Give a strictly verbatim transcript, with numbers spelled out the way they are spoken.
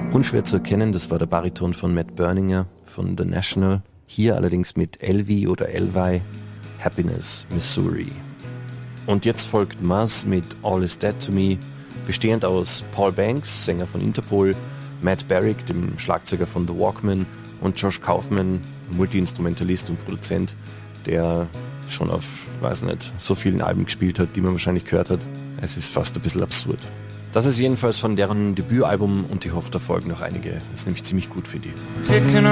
Unschwer zu erkennen, das war der Bariton von Matt Berninger von The National. Hier allerdings mit Elvi oder Elvi, Happiness, Missouri. Und jetzt folgt Muzz mit All Is Dead To Me, bestehend aus Paul Banks, Sänger von Interpol, Matt Barrick, dem Schlagzeuger von The Walkmen, und Josh Kaufman, Multi-Instrumentalist und Produzent, der schon auf, weiß nicht, so vielen Alben gespielt hat, die man wahrscheinlich gehört hat. Es ist fast ein bisschen absurd. Das ist jedenfalls von deren Debütalbum und ich hoffe, da folgen noch einige. Das ist nämlich ziemlich gut für die.